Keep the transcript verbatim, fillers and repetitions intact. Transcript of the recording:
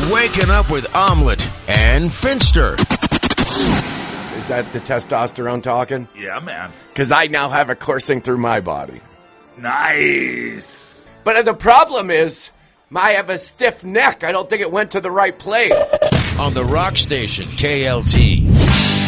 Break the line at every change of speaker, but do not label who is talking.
Waking Up with Omelette and Finster.
Is that the testosterone talking?
Yeah, man.
Because I now have it coursing through my body.
Nice.
But the problem is, I have a stiff neck. I don't think it went to the right place.
On the rock station, K L T.